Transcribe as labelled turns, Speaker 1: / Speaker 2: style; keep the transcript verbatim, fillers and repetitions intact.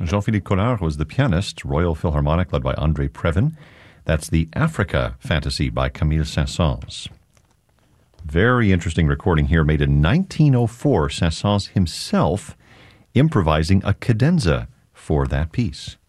Speaker 1: Jean-Philippe Collard was the pianist, Royal Philharmonic led by André Previn. That's the Africa Fantasy by Camille Saint-Saëns. Very interesting recording here made in nineteen oh four, Saint-Saëns himself improvising a cadenza for that piece.